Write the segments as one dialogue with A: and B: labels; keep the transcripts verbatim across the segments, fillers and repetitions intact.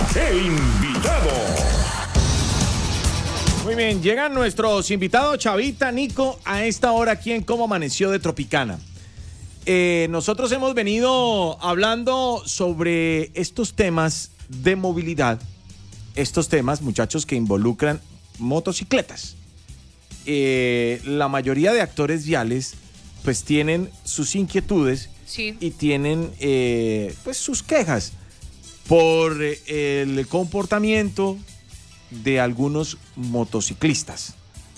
A: El invitado.
B: Muy bien, llegan nuestros invitados, Chavita, Nico, a esta hora aquí en Cómo Amaneció de Tropicana. Eh, nosotros hemos venido hablando sobre estos temas de movilidad, estos temas, muchachos, que involucran motocicletas. Eh, la mayoría de actores viales, pues, tienen sus inquietudes
C: sí.
B: y tienen, eh, pues, sus quejas por eh, el comportamiento de algunos motociclistas.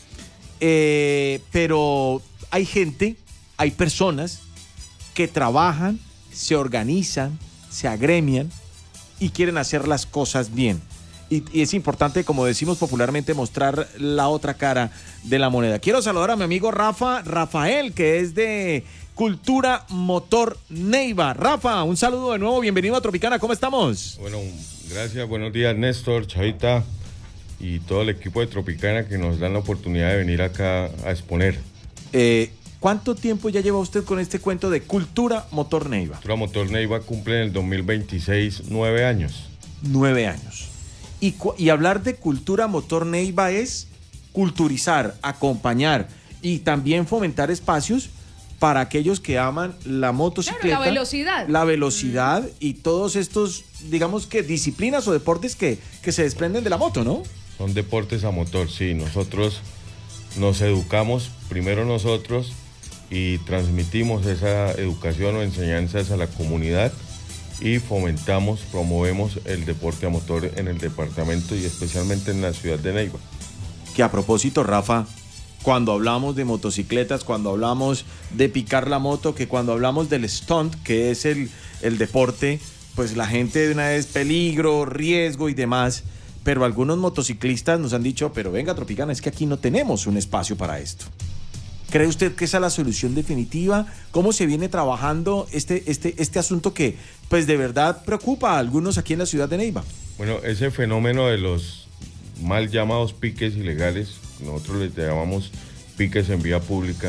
B: Eh, pero hay gente, hay personas que trabajan, se organizan, se agremian y quieren hacer las cosas bien. Y, y es importante, como decimos popularmente, mostrar la otra cara de la moneda. Quiero saludar a mi amigo Rafa, Rafael, que es de Cultura Motor Neiva. Rafa, un saludo de nuevo, bienvenido a Tropicana, ¿cómo estamos?
D: Bueno, gracias, buenos días Néstor, Chavita y todo el equipo de Tropicana que nos dan la oportunidad de venir acá a exponer.
B: Eh, ¿Cuánto tiempo ya lleva usted con este cuento de Cultura Motor Neiva?
D: Cultura Motor Neiva cumple en el dos mil veintiséis nueve años.
B: Nueve años. Y, y hablar de Cultura Motor Neiva es culturizar, acompañar y también fomentar espacios para aquellos que aman la motocicleta.
C: Claro, la velocidad.
B: La velocidad mm. y todos estos, digamos que disciplinas o deportes que, que se desprenden de la moto, ¿no?
D: Son deportes a motor, sí. Nosotros nos educamos, primero nosotros, y transmitimos esa educación o enseñanzas a la comunidad y fomentamos, promovemos el deporte a motor en el departamento y especialmente en la ciudad de Neiva.
B: Que a propósito, Rafa, cuando hablamos de motocicletas, cuando hablamos de picar la moto, que cuando hablamos del stunt, que es el, el deporte, pues la gente de una vez peligro, riesgo y demás, pero algunos motociclistas nos han dicho, pero venga Tropicana, es que aquí no tenemos un espacio para esto. ¿Cree usted que esa es la solución definitiva? ¿Cómo se viene trabajando este, este, este asunto que pues de verdad preocupa a algunos aquí en la ciudad de Neiva?
D: Bueno, ese fenómeno de los mal llamados piques ilegales, nosotros les llamamos piques en vía pública,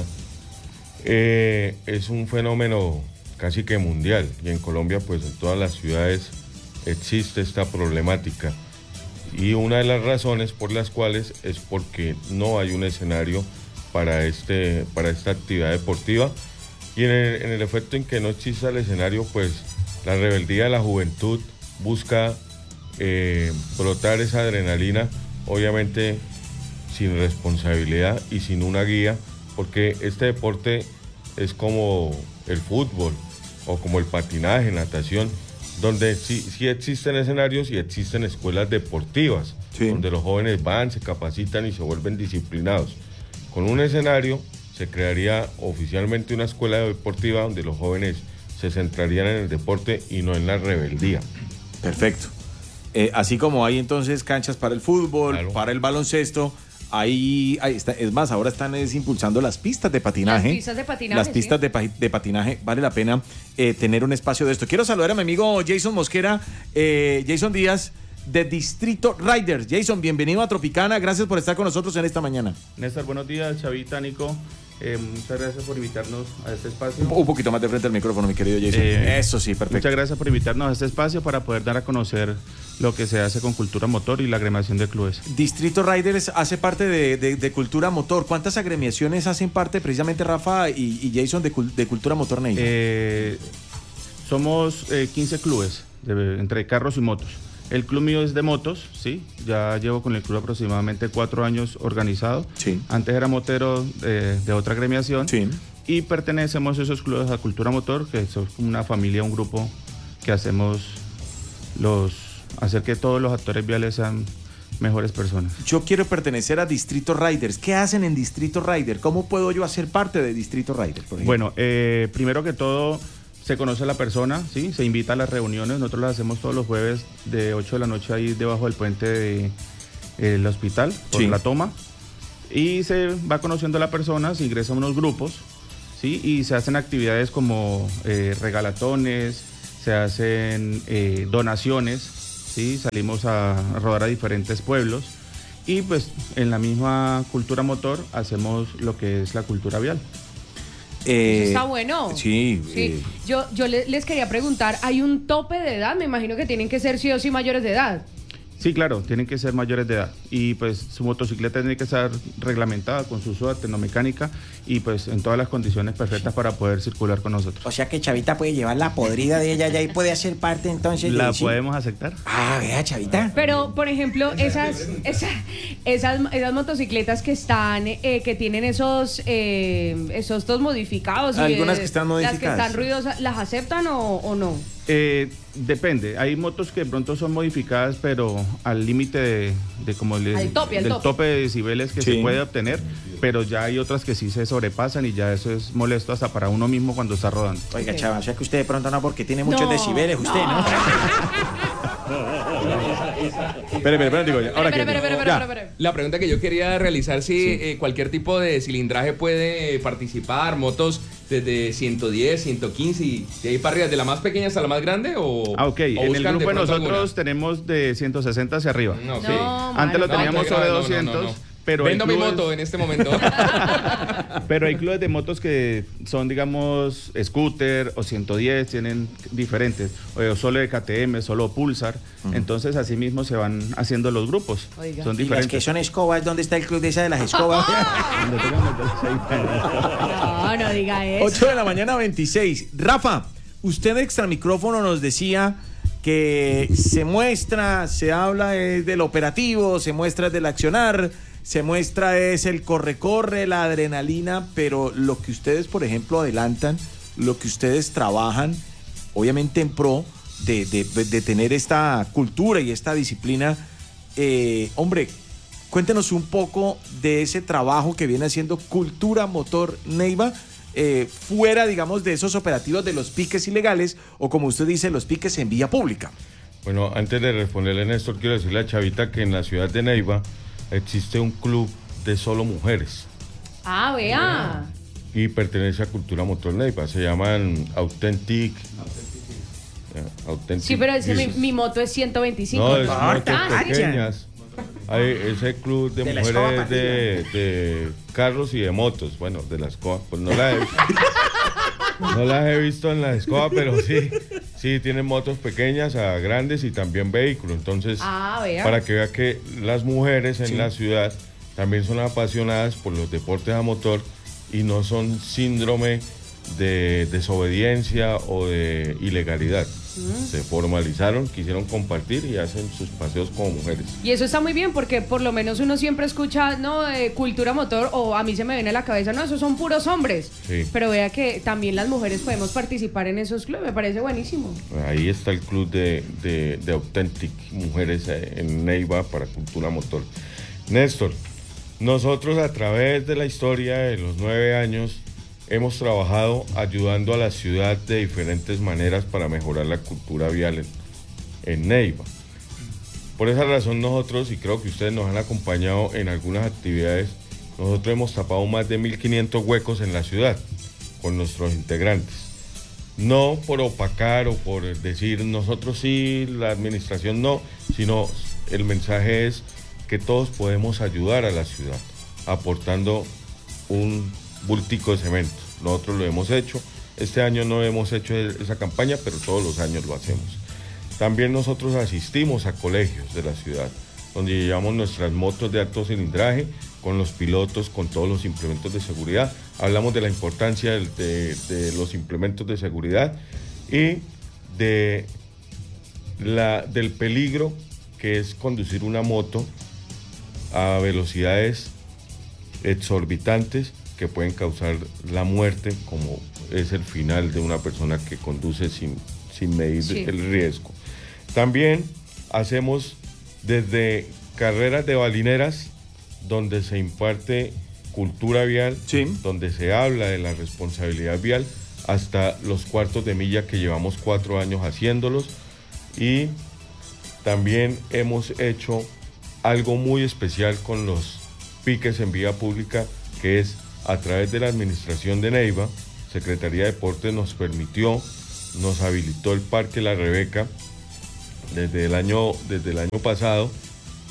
D: eh, es un fenómeno casi que mundial y en Colombia pues en todas las ciudades existe esta problemática y una de las razones por las cuales es porque no hay un escenario para, este, para esta actividad deportiva y en el, en el efecto en que no exista el escenario, pues la rebeldía de la juventud busca eh, brotar esa adrenalina, obviamente sin responsabilidad y sin una guía, porque este deporte es como el fútbol o como el patinaje, natación, donde sí, sí existen escenarios y existen escuelas deportivas, sí, donde los jóvenes van, se capacitan y se vuelven disciplinados. Con un escenario se crearía oficialmente una escuela deportiva donde los jóvenes se centrarían en el deporte y no en la rebeldía.
B: Perfecto. Eh, así como hay entonces canchas para el fútbol, claro, para el baloncesto, ahí, ahí está, es más, ahora están es, impulsando las pistas de patinaje.
C: Las pistas de patinaje.
B: Las pistas sí. de, de patinaje, vale la pena eh, tener un espacio de esto. Quiero saludar a mi amigo Jason Mosquera, eh, Jason Díaz, de Distrito Riders. Jason, bienvenido a Tropicana, gracias por estar con nosotros en esta mañana.
E: Néstor, buenos días, Chavita, Nico. Eh, muchas gracias por invitarnos a este espacio.
B: Un, un poquito más de frente al micrófono, mi querido Jason. Eh, Eso sí, perfecto.
E: Muchas gracias por invitarnos a este espacio para poder dar a conocer lo que se hace con Cultura Motor y la agremiación de clubes.
B: Distrito Riders hace parte de, de, de Cultura Motor. ¿Cuántas agremiaciones hacen parte precisamente, Rafa y, y Jason, de, de Cultura Motor Neiva?
E: Eh, somos eh, quince clubes de, entre carros y motos. El club mío es de motos, sí, ya llevo con el club aproximadamente cuatro años organizado.
B: Sí.
E: Antes era motero de, de otra agremiación.
B: Sí.
E: Y pertenecemos a esos clubes a Cultura Motor, que es una familia, un grupo que hacemos los, hacer que todos los actores viales sean mejores personas.
B: Yo quiero pertenecer a Distrito Riders. ¿Qué hacen en Distrito Rider? ¿Cómo puedo yo hacer parte de Distrito Rider, por ejemplo?
E: Bueno, eh, primero que todo, se conoce a la persona, ¿sí? Se invita a las reuniones. Nosotros las hacemos todos los jueves de ocho de la noche ahí debajo del puente del de, hospital, por sí. la toma. Y se va conociendo a la persona, se ingresan unos grupos, ¿sí? Y se hacen actividades como eh, regalatones, se hacen eh, donaciones, ¿sí? Salimos a rodar a diferentes pueblos. Y pues en la misma Cultura Motor hacemos lo que es la cultura vial.
B: Eh,
A: Eso está bueno.
B: Sí.
A: sí.
B: Eh.
A: Yo, yo le- les quería preguntar, ¿hay un tope de edad? Me imagino que tienen que ser sí o sí mayores de edad.
E: Sí, claro, tienen que ser mayores de edad y pues su motocicleta tiene que estar reglamentada con su SOAT, tecnomecánica y pues en todas las condiciones perfectas para poder circular con nosotros.
C: O sea que Chavita puede llevar la podrida de ella ya y puede hacer parte entonces de
E: ¿La
C: sí.
E: podemos aceptar?
C: Ah, vea, Chavita.
A: Pero, por ejemplo, esas, esa- esas, esas motocicletas que están, eh, que tienen esos, eh, esos dos modificados. y,
B: Algunas
A: eh,
B: que están
A: Las que
B: modificadas.
A: están ruidosas, ¿las aceptan o, o no?
E: Eh, depende, hay motos que de pronto son modificadas pero al límite de, de como le,
A: Al tope, al
E: del
A: tope.
E: tope de decibeles que
B: Sí.
E: se puede obtener, pero ya hay otras que sí se sobrepasan y ya eso es molesto hasta para uno mismo cuando está rodando.
C: Oiga,
A: Ok.
C: Chava, o sea que usted de pronto no, porque tiene muchos
A: No,
C: decibeles, usted, ¿no?
B: Espere, espere, espere, digo, ahora
A: Espera,
B: que-
A: espera, espera,
B: ya.
A: espera, espera.
F: La pregunta que yo quería realizar si eh, cualquier tipo de cilindraje puede participar, motos desde ciento diez, ciento quince y de ahí para arriba, de la más pequeña hasta la más grande o
E: Ah, ok,
F: o
E: en el
F: buscan
E: grupo de
F: pronto
E: nosotros
F: alguna?
E: tenemos de ciento sesenta hacia arriba.
F: No, ok.
A: No,
E: Antes lo
A: mano,
E: teníamos
F: no,
E: sobre
F: no, no,
E: doscientos,
F: no, no.
E: pero hay
F: Vendo mi
E: clubes-
F: moto en este momento.
E: Pero hay clubes de motos que son, digamos, scooter o ciento diez, tienen diferentes, o solo de K T M, solo Pulsar. Entonces, así mismo se van haciendo los grupos.
A: Oiga.
E: Son
C: Y las que
E: diferentes.
C: son escobas, ¿dónde está el club de esa de las escobas?
E: Donde tengan los dos ahí.
A: No, no diga eso.
B: ocho de la mañana, veintiséis. Rafa, usted extra micrófono nos decía que se muestra, se habla eh, del operativo, se muestra del accionar, se muestra es el corre-corre, la adrenalina, pero lo que ustedes, por ejemplo, adelantan, lo que ustedes trabajan, obviamente en pro de, de- de tener esta cultura y esta disciplina, eh, hombre, cuéntenos un poco de ese trabajo que viene haciendo Cultura Motor Neiva, eh, fuera, digamos, de esos operativos de los piques ilegales o, como usted dice, los piques en vía pública.
D: Bueno, antes de responderle a Néstor, quiero decirle a Chavita que en la ciudad de Neiva existe un club de solo mujeres
A: Ah, vea.
D: y pertenece a Cultura Motor Neiva. Se llaman Authentic. eh, Authentic
A: Sí, pero ese, mi,
D: Jesus.
A: mi moto es ciento veinticinco.
D: No, es
C: Corta,
D: motos
A: Ah, sí.
D: pequeñas. Hay ese club de,
C: De la escoba
D: mujeres
C: para
D: de, de carros y de motos. Bueno, de la escoba, pues no las he visto. No las he visto en la escoba, pero sí, sí tienen motos pequeñas a grandes y también vehículos. Entonces,
A: Ah, vea.
D: para que vea que las mujeres en
B: Sí.
D: la ciudad también son apasionadas por los deportes a motor y no son síndrome de desobediencia o de ilegalidad. Se formalizaron, quisieron compartir y hacen sus paseos como mujeres.
A: Y eso está muy bien porque por lo menos uno siempre escucha, no, de cultura motor, o a mí se me viene a la cabeza, no, esos son puros hombres.
D: Sí.
A: Pero vea que también las mujeres podemos participar en esos clubes, me parece buenísimo.
D: Ahí está el club de, de, de Authentic Mujeres eh, en Neiva para Cultura Motor. Néstor, nosotros a través de la historia de los nueve años hemos trabajado ayudando a la ciudad de diferentes maneras para mejorar la cultura vial en, en Neiva. Por esa razón nosotros, y creo que ustedes nos han acompañado en algunas actividades, nosotros hemos tapado más de mil quinientos huecos en la ciudad con nuestros integrantes. No por opacar o por decir nosotros sí, la administración no, sino el mensaje es que todos podemos ayudar a la ciudad aportando un bultico de cemento. Nosotros lo hemos hecho. Este año no hemos hecho esa campaña, pero todos los años lo hacemos. También nosotros asistimos a colegios de la ciudad, donde llevamos nuestras motos de alto cilindraje, con los pilotos, con todos los implementos de seguridad. Hablamos de la importancia de, de, de los implementos de seguridad y de la, del peligro que es conducir una moto a velocidades exorbitantes que pueden causar la muerte, como es el final de una persona que conduce sin, sin medir
A: Sí.
D: el riesgo. También hacemos desde carreras de balineras, donde se imparte cultura vial,
B: Sí.
D: donde se habla de la responsabilidad vial, hasta los cuartos de milla que llevamos cuatro años haciéndolos. Y también hemos hecho algo muy especial con los piques en vía pública, que es a través de la administración de Neiva, Secretaría de Deportes nos permitió, nos habilitó el Parque La Rebeca desde el año, desde el año pasado,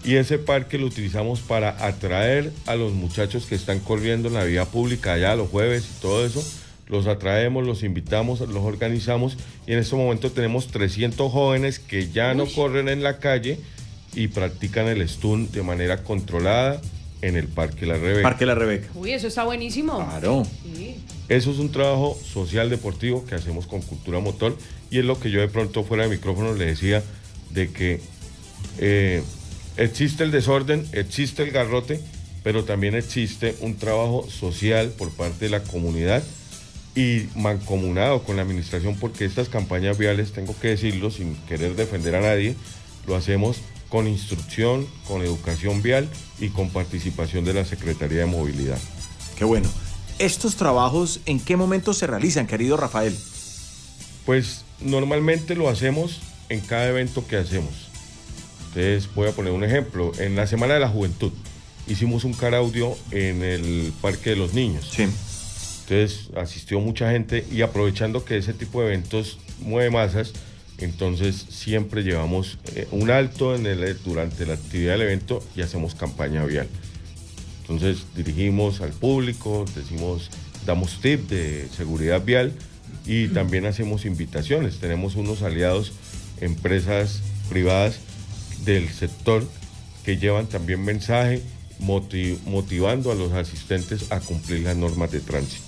D: y ese parque lo utilizamos para atraer a los muchachos que están corriendo en la vía pública allá los jueves y todo eso. Los atraemos, los invitamos, los organizamos y en este momento tenemos trescientos jóvenes que ya no corren en la calle y practican el stunt de manera controlada en el Parque La Rebeca.
B: Parque La Rebeca.
A: Uy, eso está buenísimo.
B: Claro.
A: Sí.
D: Eso es un trabajo social deportivo que hacemos con Cultura Motor y es lo que yo de pronto fuera de micrófono le decía de que eh, existe el desorden, existe el garrote, pero también existe un trabajo social por parte de la comunidad y mancomunado con la administración, porque estas campañas viales, tengo que decirlo sin querer defender a nadie, lo hacemos con instrucción, con educación vial y con participación de la Secretaría de Movilidad.
B: Qué bueno. ¿Estos trabajos en qué momento se realizan, querido Rafael?
D: Pues normalmente lo hacemos en cada evento que hacemos. Entonces voy a poner un ejemplo. En la Semana de la Juventud hicimos un caraudio en el Parque de los Niños.
B: Sí.
D: Entonces asistió mucha gente y aprovechando que ese tipo de eventos mueve masas, entonces siempre llevamos eh, un alto en el, durante la actividad del evento y hacemos campaña vial. Entonces dirigimos al público, decimos, damos tips de seguridad vial y también hacemos invitaciones. Tenemos unos aliados, empresas privadas del sector que llevan también mensaje motiv- motivando a los asistentes a cumplir las normas de tránsito.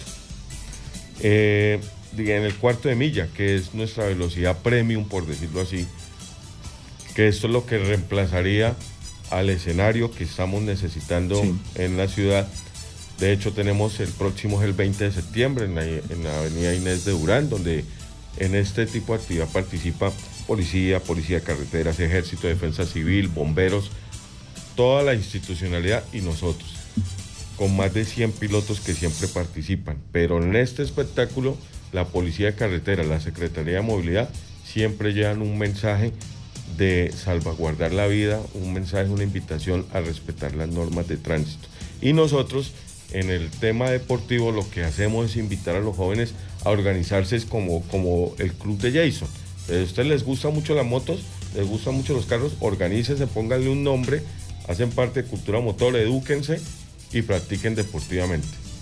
D: Eh, en el cuarto de milla, que es nuestra velocidad premium, por decirlo así, que esto es lo que reemplazaría al escenario que estamos necesitando sí. en la ciudad. De hecho, tenemos el próximo, el veinte de septiembre, en la, en la avenida Inés de Durán, donde en este tipo de actividad participa policía, policía de carreteras, ejército, defensa civil, bomberos, toda la institucionalidad y nosotros, con más de cien pilotos que siempre participan. Pero en este espectáculo, la policía de carretera, la Secretaría de Movilidad, siempre llevan un mensaje de salvaguardar la vida, un mensaje, una invitación a respetar las normas de tránsito. Y nosotros, en el tema deportivo, lo que hacemos es invitar a los jóvenes a organizarse como, como el club de Jason. A ustedes les gustan mucho las motos, les gustan mucho los carros, organícense, pónganle un nombre, hacen parte de Cultura Motor, edúquense y practiquen deportivamente.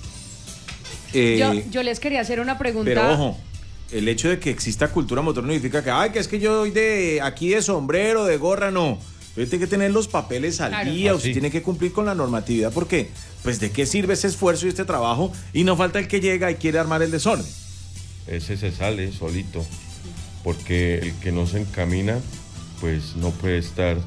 B: Eh,
A: yo, yo les quería hacer una pregunta.
B: Pero ojo, el hecho de que exista Cultura Motor no significa que, ay, que es que yo doy de aquí de sombrero, de gorra, no. Usted tiene que tener los papeles al
A: claro.
B: día,
D: Ah,
B: usted
D: sí.
B: tiene que cumplir con la normatividad, porque, pues, ¿de qué sirve ese esfuerzo y este trabajo? Y no falta el que llega y quiere armar el desorden.
D: Ese se sale solito, porque el que no se encamina, pues no puede estar.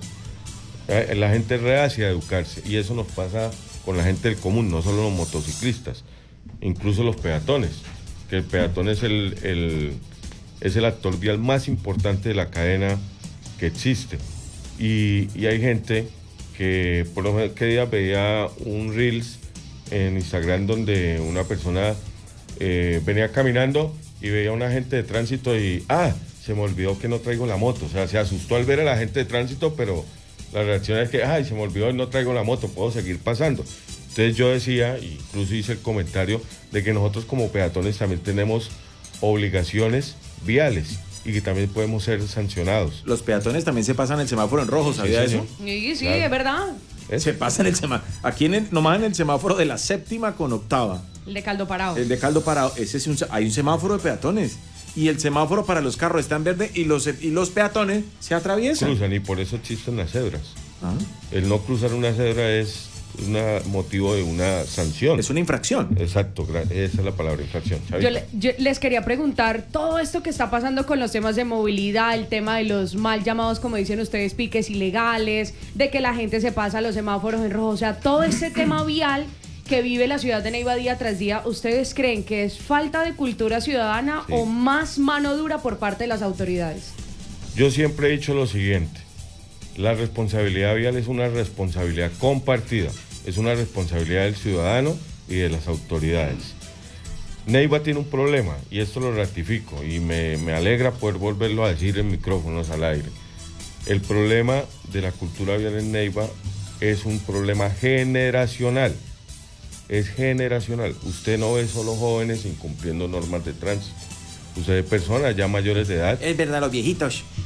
D: La gente es reacia a educarse, y eso nos pasa con la gente del común, no solo los motociclistas, incluso los peatones, que el peatón es el, el, es el actor vial más importante de la cadena que existe. Y, y hay gente que, por lo menos, que día veía un Reels en Instagram donde una persona eh, venía caminando y veía a un agente de tránsito y, ah, se me olvidó que no traigo la moto. O sea, se asustó al ver al agente de tránsito, pero la reacción es que, ay, se me olvidó, no traigo la moto, puedo seguir pasando. Entonces yo decía, incluso hice el comentario, de que nosotros como peatones también tenemos obligaciones viales y que también podemos ser sancionados.
B: Los peatones también se pasan el semáforo en rojo, ¿sabía
D: Sí,
B: eso?
A: Sí, sí,
D: Claro.
A: es verdad.
D: ¿Es?
B: Se pasan el semáforo. Aquí en el, nomás en el semáforo de la séptima con octava,
A: El de caldo parado.
B: el de Caldo Parado, ese es un, hay un semáforo de peatones. Y el semáforo para los carros está en verde y los, y los peatones se atraviesan.
D: Cruzan y por eso existen las cebras.
B: Ah,
D: El no cruzar una cebra es un motivo de una sanción.
B: es una infracción.
D: Exacto, gra- esa es la palabra, infracción. Chavita.
A: Yo, le- yo les quería preguntar, todo esto que está pasando con los temas de movilidad, el tema de los mal llamados, como dicen ustedes, piques ilegales, de que la gente se pasa los semáforos en rojo, o sea, todo este tema vial que vive la ciudad de Neiva día tras día, ¿ustedes creen que es falta de cultura ciudadana
D: Sí.
A: o más mano dura por parte de las autoridades?
D: Yo siempre he dicho lo siguiente, la responsabilidad vial es una responsabilidad compartida, es una responsabilidad del ciudadano y de las autoridades. Neiva tiene un problema y esto lo ratifico y me, me alegra poder volverlo a decir en micrófonos al aire. El problema de la cultura vial en Neiva es un problema generacional, es generacional. Usted no ve solo jóvenes incumpliendo normas de tránsito, usted ve personas ya mayores de edad
C: Es verdad, los viejitos.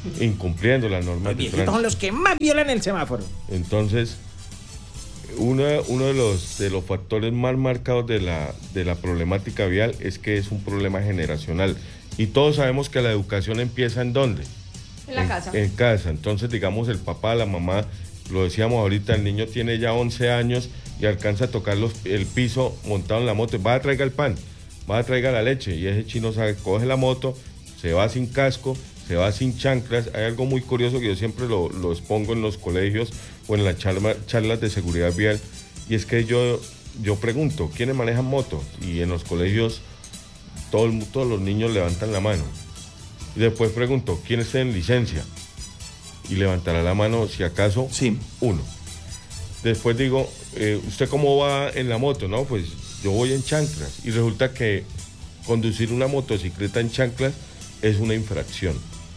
D: incumpliendo las normas
C: Los
D: de
C: viejitos
D: tránsito.
C: son los que más violan el semáforo.
D: Entonces, uno, uno de, los, de los factores más marcados de la, de la problemática vial es que es un problema generacional. Y todos sabemos que la educación empieza ¿en dónde?
A: En la casa.
D: En casa. Entonces, digamos, el papá, la mamá, lo decíamos ahorita, el niño tiene ya once años y alcanza a tocar los, el piso montado en la moto. Va a traiga el pan, va a traiga la leche. Y ese chino sabe, coge la moto, se va sin casco, se va sin chanclas. Hay algo muy curioso que yo siempre lo, lo expongo en los colegios o en las charla, charlas de seguridad vial, y es que yo, yo pregunto, ¿quiénes manejan moto? Y en los colegios todo el, todos los niños levantan la mano. Y después pregunto, ¿quiénes tienen licencia? Y levantará la mano, si acaso,
B: Sí.
D: uno. Después digo, eh, ¿usted cómo va en la moto? No, pues yo voy en chanclas. Y resulta que conducir una motocicleta en chanclas es una infracción.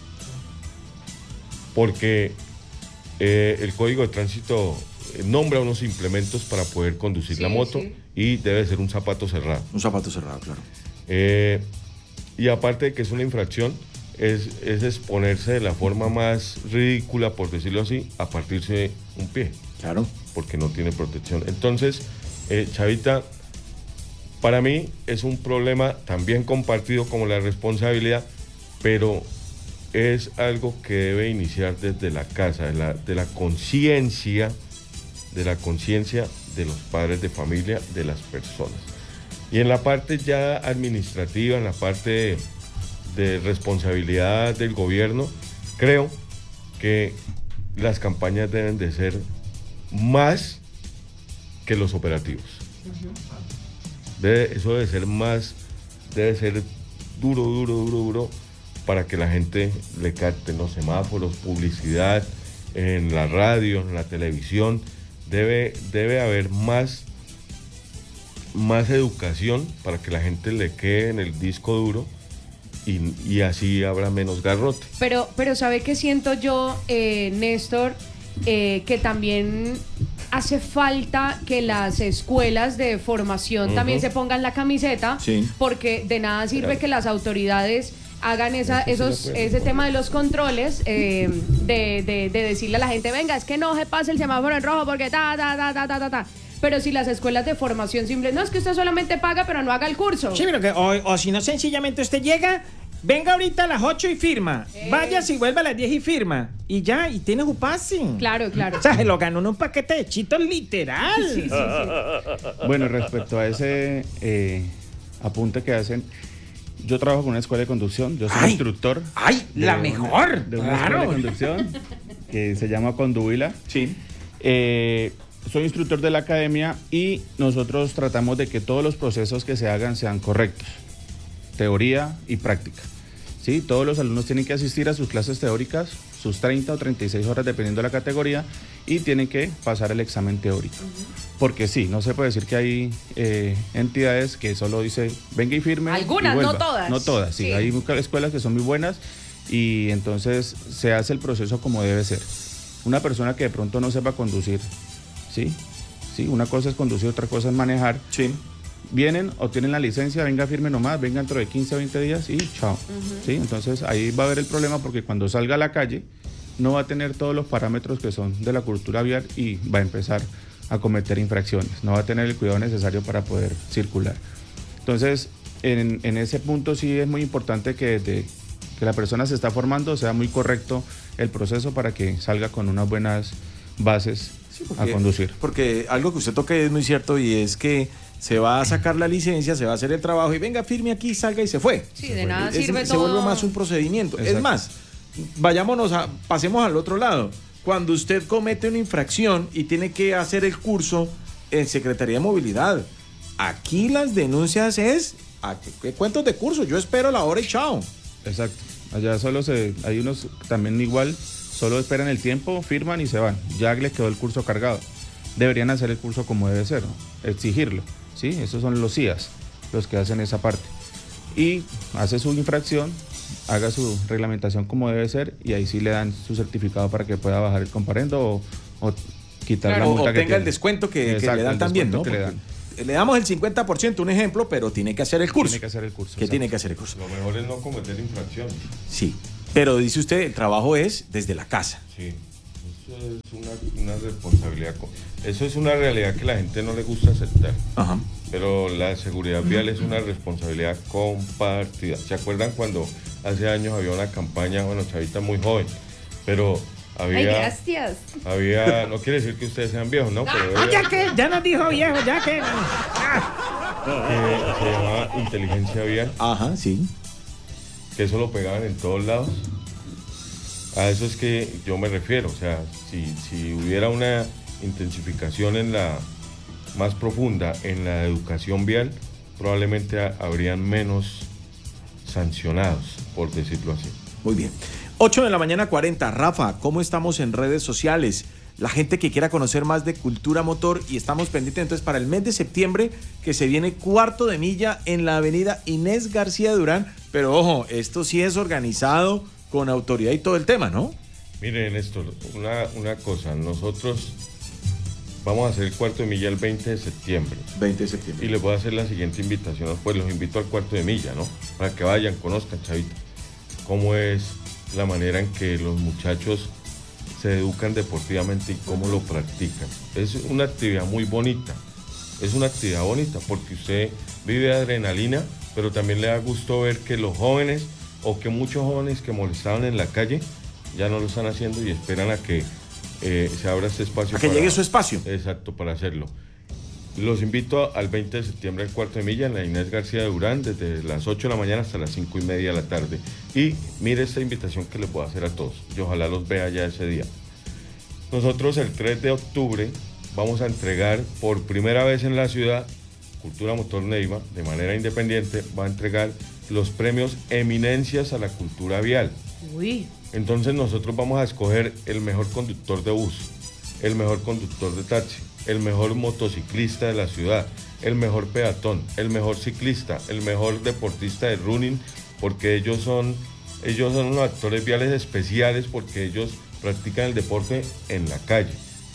D: Porque eh, el Código de Tránsito eh, nombra unos implementos para poder conducir
A: Sí,
D: la moto,
A: sí.
D: y debe ser un zapato cerrado.
B: Un zapato cerrado, claro.
D: Eh, y aparte de que es una infracción, es, es exponerse de la forma más ridícula, por decirlo así, a partirse un pie,
B: Claro.
D: porque no tiene protección. Entonces, eh, Chavita, para mí es un problema también compartido como la responsabilidad, pero es algo que debe iniciar desde la casa, de la, de la conciencia, de la conciencia de los padres de familia, de las personas. Y en la parte ya administrativa, en la parte de, de responsabilidad del gobierno, creo que las campañas deben de ser más que los operativos. Debe, eso debe ser más, debe ser duro, duro, duro, duro, para que la gente le capte en los semáforos, publicidad, en la radio, en la televisión. Debe, debe haber más, más educación para que la gente le quede en el disco duro, y, y así habrá menos garrote.
A: Pero, pero ¿sabe qué siento yo, eh, Néstor? Eh, que también hace falta que las escuelas de formación
D: Ujú.
A: también se pongan la camiseta,
B: Sí.
A: porque de nada sirve
D: Claro.
A: que las autoridades hagan esa,
D: Eso sí lo
A: esos,
D: pueden
A: ese
D: hacer.
A: tema de los controles, eh, de, de, de decirle a la gente, venga, es que no se pase el semáforo en rojo porque ta, ta, ta, ta, ta, ta, ta. Pero si las escuelas de formación simple, no, es que usted solamente paga pero no haga el curso.
C: Sí, pero que, o, o si no, sencillamente usted llega, venga ahorita a las ocho y firma.
A: Eh.
C: Vaya si vuelve a las diez y firma. Y ya, y tiene su pase.
A: Claro, claro.
C: O sea, se lo ganó en un paquete de chitos literal.
A: Sí, sí, sí.
E: Bueno, respecto a ese eh, apunte que hacen, yo trabajo con una escuela de conducción, yo soy
C: Ay,
E: instructor.
C: ay,
E: de
C: la
E: una-
C: mejor,
E: De una
C: claro.
E: escuela de conducción que se llama Conduila.
B: Sí.
E: Eh, soy instructor de la academia y nosotros tratamos de que todos los procesos que se hagan sean correctos, teoría y práctica. ¿Sí? Todos los alumnos tienen que asistir a sus clases teóricas, sus treinta o treinta y seis horas dependiendo de la categoría, y tienen que pasar el examen teórico. Porque sí, no se puede decir que hay eh, entidades que solo dicen venga y firme.
A: Algunas,
E: y vuelva.
A: no todas.
E: No todas, sí.
A: Sí.
E: Hay muchas escuelas que son muy buenas y entonces se hace el proceso como debe ser. Una persona que de pronto no sepa conducir, ¿sí? Sí, una cosa es conducir, otra cosa es manejar.
B: Sí.
E: Vienen, obtienen la licencia, venga firme nomás, venga dentro de quince o veinte días y chao. ¿Sí? Entonces ahí va a haber el problema porque cuando salga a la calle no va a tener todos los parámetros que son de la cultura vial y va a empezar a cometer infracciones. No va a tener el cuidado necesario para poder circular. Entonces, en, en ese punto sí es muy importante que desde que la persona se está formando sea muy correcto el proceso para que salga con unas buenas bases
B: Sí,
E: a
B: porque-
E: conducir.
B: Porque algo que usted toca es muy cierto, y es que se va a sacar la licencia, se va a hacer el trabajo y venga, firme aquí, salga y se fue.
A: Sí, de nada
B: Es-
A: sirve
B: se
A: todo.
B: vuelve más un procedimiento. Es
E: Exacto.
B: más, vayámonos a, pasemos al otro lado. Cuando usted comete una infracción y tiene que hacer el curso en Secretaría de Movilidad, aquí las denuncias es a qué, qué cuentos de curso. Yo espero la hora y chao.
E: Exacto. Allá solo se, hay unos también igual, solo esperan el tiempo, firman y se van. Ya les quedó el curso cargado. Deberían hacer el curso como debe ser, ¿no? Exigirlo, ¿sí? Esos son los C I As, los que hacen esa parte. Y hace su infracción, haga su reglamentación como debe ser y ahí sí le dan su certificado para que pueda bajar el comparendo o, o quitar
A: Claro,
E: la
B: O
E: multa que
B: obtenga el
E: tiene.
B: descuento que, que
E: Exacto,
B: le dan
E: el
B: también, ¿no?
E: descuento que le dan.
B: Porque le damos el cincuenta por ciento, un ejemplo, pero tiene que hacer el curso.
E: Tiene que hacer el curso.
B: Que
E: exacto.
B: tiene que hacer el curso.
D: Lo mejor es no cometer infracciones.
B: Sí. Pero dice usted, el trabajo es desde la casa.
D: Sí, eso es una, una responsabilidad. Eso es una realidad que la gente no le gusta aceptar.
B: Ajá.
D: Pero la seguridad vial es una responsabilidad compartida. ¿Se acuerdan cuando hace años había una campaña, bueno, Chavita muy joven, pero había...
G: Ay, gracias.
D: Había, no quiere decir que ustedes sean viejos, ¿no? Pero
C: Ah,
D: había-
C: ya que, ya nos dijo viejo, ya que.
D: que se llamaba inteligencia vial,
B: Ajá, sí.
D: que eso lo pegaban en todos lados. A eso es que yo me refiero, o sea, si, si hubiera una intensificación en la más profunda en la educación vial, probablemente ha- habrían menos sancionados, por decirlo así.
B: Muy bien. ocho de la mañana cuarenta. Rafa, ¿cómo estamos en redes sociales? La gente que quiera conocer más de cultura motor, y estamos pendientes entonces para el mes de septiembre, que se viene cuarto de milla en la avenida Inés García Durán, pero ojo, esto sí es organizado con autoridad y todo el tema, ¿no?
D: Miren, Néstor, una, una cosa, nosotros vamos a hacer el cuarto de milla el veinte de septiembre.
B: veinte de
D: Y
B: septiembre.
D: les voy a hacer la siguiente invitación, pues los invito al cuarto de milla, ¿no? Para que vayan, conozcan, Chavita, cómo es la manera en que los muchachos se educan deportivamente y cómo lo practican. Es una actividad muy bonita, es una actividad bonita porque usted vive adrenalina, pero también le da gusto ver que los jóvenes o que muchos jóvenes que molestaban en la calle ya no lo están haciendo y esperan a que eh, se abra este espacio.
B: A que
D: para-
B: llegue su espacio.
D: Exacto, para hacerlo. Los invito al veinte de septiembre al cuarto de milla en la Inés García de Durán, desde las ocho de la mañana hasta las cinco y media de la tarde. Y mire esta invitación que les puedo hacer a todos, y ojalá los vea ya ese día. Nosotros el tres de octubre vamos a entregar por primera vez en la ciudad, Cultura Motor Neiva, de manera independiente, va a entregar los premios Eminencias a la Cultura Vial.
A: Uy.
D: Entonces nosotros vamos a escoger el mejor conductor de bus, el mejor conductor de taxi, el mejor motociclista de la ciudad, el mejor peatón, el mejor ciclista, el mejor deportista de running, porque ellos son, ellos son unos actores viales especiales porque ellos practican el deporte en la calle.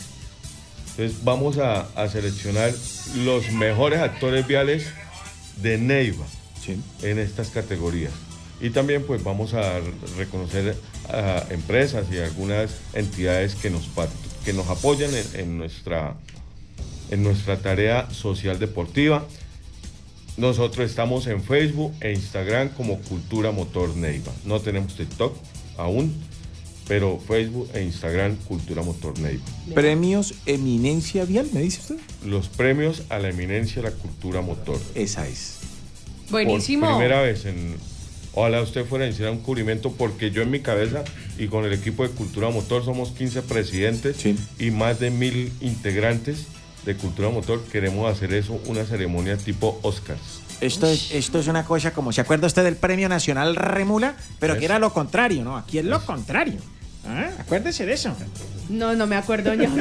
D: Entonces vamos a, a seleccionar los mejores actores viales de Neiva
B: Sí.
D: en estas categorías. Y también pues vamos a reconocer a empresas y algunas entidades que nos, pat- que nos apoyan en, en nuestra, en nuestra tarea social deportiva. Nosotros estamos en Facebook e Instagram como Cultura Motor Neiva. No tenemos TikTok aún, pero Facebook e Instagram Cultura Motor Neiva.
B: Premios Eminencia Vial, ¿me dice usted?
D: Los premios a la eminencia de la cultura motor.
B: Esa es.
A: Buenísimo.
D: Por primera vez en... Ojalá usted fuera a iniciar un cubrimiento, porque yo en mi cabeza y con el equipo de Cultura Motor somos quince presidentes
B: Sí.
D: y más de mil integrantes de Cultura Motor. Queremos hacer eso, una ceremonia tipo Oscars.
H: Esto es, esto es una cosa como, ¿se acuerda usted del Premio Nacional Remula? Pero que
D: Eso.
H: era lo contrario, ¿no? Aquí es lo contrario. ¿Ah? Acuérdese de eso.
A: No, no me acuerdo ya.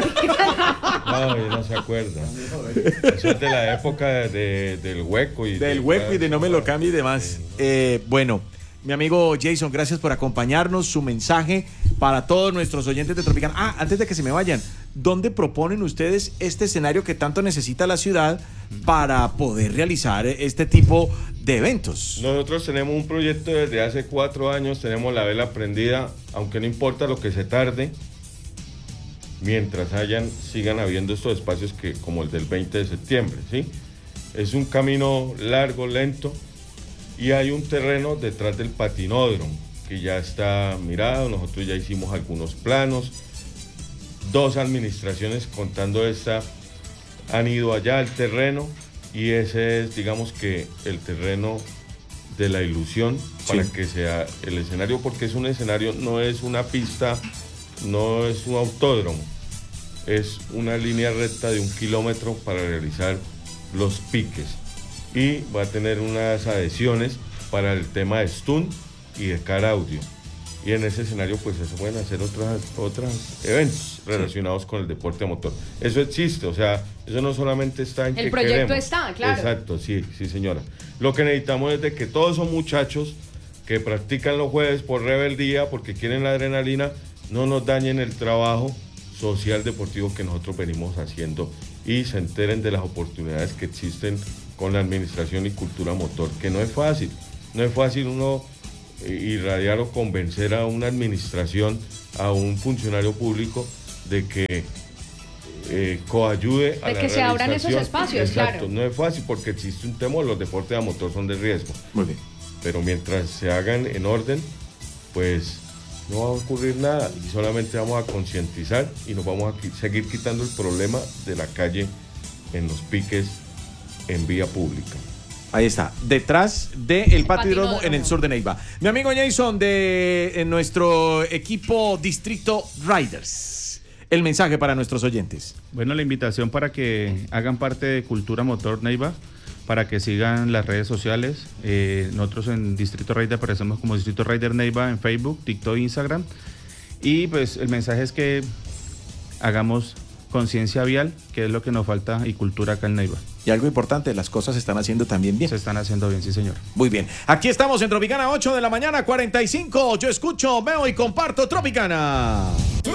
D: No, y no se acuerda. Eso es de la época de, del hueco y
B: Del hueco y de no me lo cambie y demás. Eh, bueno, mi amigo Jason, gracias por acompañarnos. Su mensaje para todos nuestros oyentes de Tropicana. Ah, antes de que se me vayan, ¿dónde proponen ustedes este escenario que tanto necesita la ciudad para poder realizar este tipo de eventos?
D: Nosotros tenemos un proyecto desde hace cuatro años, tenemos la vela prendida, aunque no importa lo que se tarde, mientras hayan, sigan habiendo estos espacios que, como el del veinte de septiembre, ¿sí? Es un camino largo, lento, y hay un terreno detrás del patinódromo que ya está mirado. Nosotros ya hicimos algunos planos, dos administraciones contando esta han ido allá al terreno, y ese es, digamos que, el terreno de la ilusión para
B: Sí.
D: que sea el escenario, porque es un escenario, no es una pista, no es un autódromo, es una línea recta de un kilómetro para realizar los piques, y va a tener unas adhesiones para el tema de stunt y de car audio, y en ese escenario pues se pueden hacer otras, otros eventos relacionados con el deporte motor. Eso existe, o sea, eso no solamente está en
A: El
D: que
A: proyecto
D: queremos.
A: está, claro.
D: Exacto, sí, sí señora. Lo que necesitamos es de que todos esos muchachos que practican los jueves por rebeldía, porque quieren la adrenalina, no nos dañen el trabajo social deportivo que nosotros venimos haciendo, y se enteren de las oportunidades que existen con la administración y cultura motor, que no es fácil, no es fácil uno irradiar o convencer a una administración, a un funcionario público de que eh, coayude a
A: de
D: la
A: que se abran esos
D: realización.
A: espacios.
D: Exacto,
A: Claro.
D: no es fácil porque existe un temor, los deportes a motor son de riesgo.
B: Muy bien.
D: Pero mientras se hagan en orden, pues no va a ocurrir nada y solamente vamos a concientizar y nos vamos a qui- seguir quitando el problema de la calle en los piques en vía pública.
B: Ahí está, detrás del patidrómo
A: patidrómo.
B: en el sur de Neiva. Mi amigo Jason de eh, nuestro equipo Distrito Riders. El mensaje para nuestros oyentes.
E: Bueno, la invitación para que hagan parte de Cultura Motor Neiva, para que sigan las redes sociales. Eh, nosotros en Distrito Rider aparecemos como Distrito Rider Neiva en Facebook, TikTok, Instagram. Y pues el mensaje es que hagamos conciencia vial, que es lo que nos falta, y cultura acá en Neiva.
B: Y algo importante, las cosas se están haciendo también bien.
E: Se están haciendo bien, sí señor.
B: Muy bien. Aquí estamos en Tropicana, ocho de la mañana, cuarenta y cinco. Yo escucho, veo y comparto Tropicana.